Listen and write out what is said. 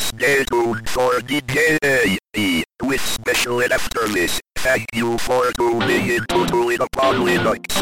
Stay tuned for DJ with special after this. Thank you for tuning in to Do It Upon Linux.